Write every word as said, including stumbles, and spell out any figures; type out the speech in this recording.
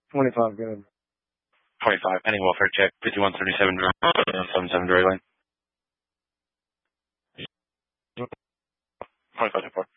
twenty-five, good. twenty-five, pending welfare check, fifty-one thirty-seven, seventy-seven, Drury Lane. twenty-five to four.